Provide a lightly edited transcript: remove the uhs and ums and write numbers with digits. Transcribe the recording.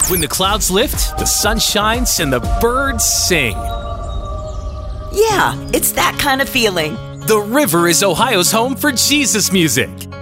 When the clouds lift, the sun shines, and the birds sing. Yeah, it's that kind of feeling. The river is Ohio's home for Jesus music.